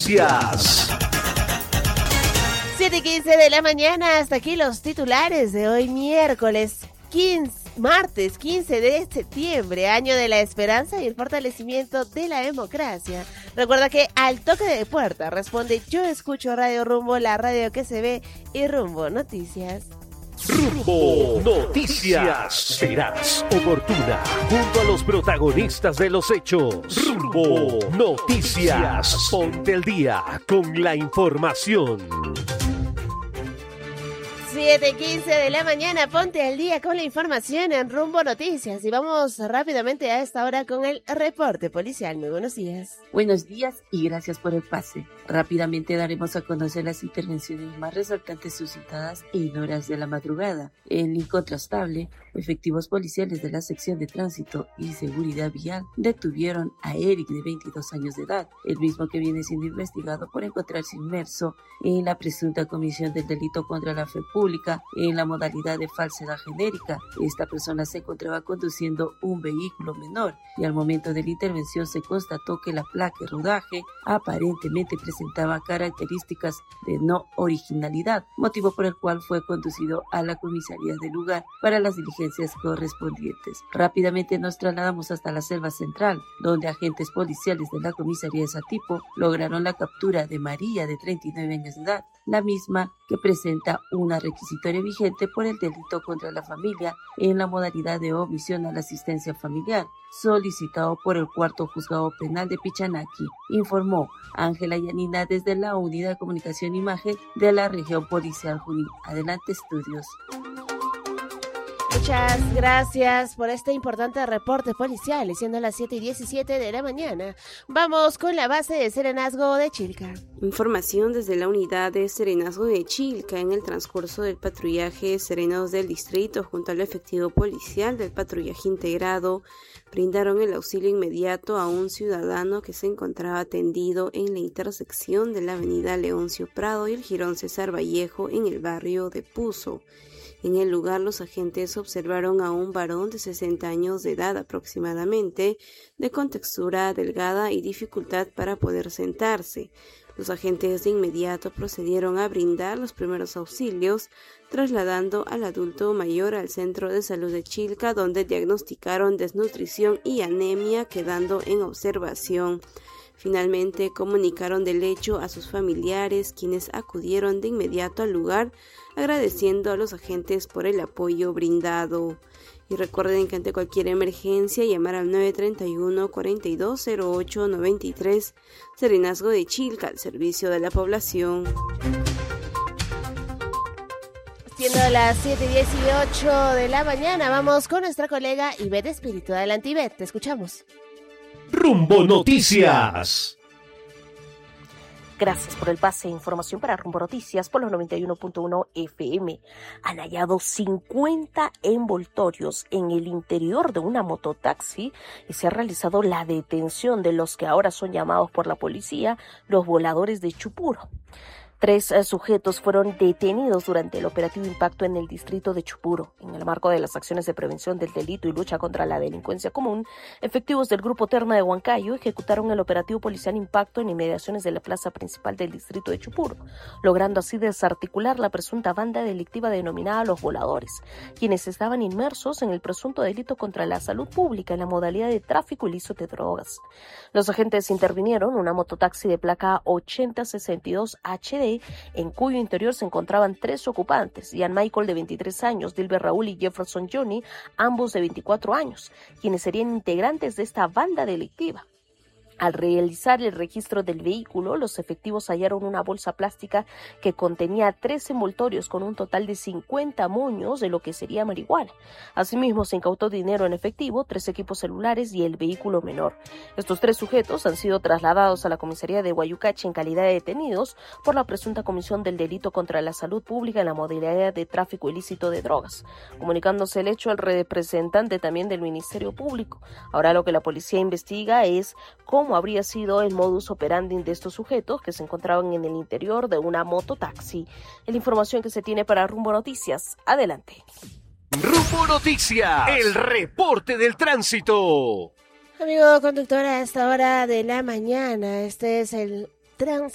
Noticias. 7:15 de la mañana, hasta aquí los titulares de hoy martes 15 de septiembre, año de la esperanza y el fortalecimiento de la democracia. Recuerda que al toque de puerta responde Yo Escucho Radio Rumbo, la radio que se ve, y Rumbo Noticias. Rumbo Noticias. Verás oportuna junto a los protagonistas de los hechos. Rumbo Noticias. Ponte el día con la información. 7:15 de la mañana, ponte al día con la información en Rumbo Noticias. Y vamos rápidamente a esta hora con el reporte policial. Muy buenos días. Buenos días y gracias por el pase. Rápidamente daremos a conocer las intervenciones más resaltantes suscitadas en horas de la madrugada. En incontrastable, efectivos policiales de la sección de tránsito y seguridad vial detuvieron a Eric, de 22 años de edad, el mismo que viene siendo investigado por encontrarse inmerso en la presunta comisión del delito contra la fe pública en la modalidad de falsedad genérica. Esta persona se encontraba conduciendo un vehículo menor y al momento de la intervención se constató que la placa y rodaje aparentemente presentaba características de no originalidad, motivo por el cual fue conducido a la comisaría del lugar para las diligencias correspondientes. Rápidamente nos trasladamos hasta la selva central, donde agentes policiales de la comisaría de Satipo lograron la captura de María, de 39 años de edad, la misma que presenta una requisitoria vigente por el delito contra la familia en la modalidad de omisión a la asistencia familiar, solicitado por el Cuarto Juzgado Penal de Pichanaki, informó Ángela Yanina desde la Unidad de Comunicación e Imagen de la Región Policial Junín. Adelante, estudios. Muchas gracias por este importante reporte policial, siendo las 7:17 de la mañana. Vamos con la base de Serenazgo de Chilca. Información desde la unidad de Serenazgo de Chilca. En el transcurso del patrullaje, serenos del distrito junto al efectivo policial del patrullaje integrado brindaron el auxilio inmediato a un ciudadano que se encontraba tendido en la intersección de la avenida Leoncio Prado y el jirón César Vallejo en el barrio de Puzo. En el lugar, los agentes observaron a un varón de 60 años de edad aproximadamente, de contextura delgada y dificultad para poder sentarse. Los agentes de inmediato procedieron a brindar los primeros auxilios, trasladando al adulto mayor al centro de salud de Chilca, donde diagnosticaron desnutrición y anemia, quedando en observación. Finalmente comunicaron del hecho a sus familiares, quienes acudieron de inmediato al lugar, agradeciendo a los agentes por el apoyo brindado. Y recuerden que ante cualquier emergencia llamar al 931-420893, Serenazgo de Chilca, al servicio de la población. Siendo las 7:18 de la mañana, vamos con nuestra colega Ivette Espíritu. Adelante, Ivette, te escuchamos. Rumbo Noticias. Gracias por el pase. Información para Rumbo Noticias por los 91.1 FM. Han hallado 50 envoltorios en el interior de una mototaxi y se ha realizado la detención de los que ahora son llamados por la policía los voladores de Chupuro. 3 sujetos fueron detenidos durante el operativo Impacto en el distrito de Chupuro. En el marco de las acciones de prevención del delito y lucha contra la delincuencia común, efectivos del Grupo Terna de Huancayo ejecutaron el operativo policial Impacto en inmediaciones de la plaza principal del distrito de Chupuro, logrando así desarticular la presunta banda delictiva denominada Los Voladores, quienes estaban inmersos en el presunto delito contra la salud pública en la modalidad de tráfico ilícito de drogas. Los agentes intervinieron una mototaxi de placa 8062 HD, en cuyo interior se encontraban 3 ocupantes, Ian Michael de 23 años, Dilber Raúl y Jefferson Johnny, ambos de 24 años, quienes serían integrantes de esta banda delictiva. Al realizar el registro del vehículo, los efectivos hallaron una bolsa plástica que contenía 3 envoltorios con un total de 50 moños de lo que sería marihuana. Asimismo, se incautó dinero en efectivo, 3 equipos celulares y el vehículo menor. Estos 3 sujetos han sido trasladados a la comisaría de Guayucache en calidad de detenidos por la presunta comisión del delito contra la salud pública en la modalidad de tráfico ilícito de drogas, comunicándose el hecho al representante también del Ministerio Público. Ahora lo que la policía investiga es cómo habría sido el modus operandi de estos sujetos que se encontraban en el interior de una mototaxi. La información que se tiene para Rumbo Noticias. Adelante. Rumbo Noticias, el reporte del tránsito. Amigo conductor, a esta hora de la mañana, este es el tránsito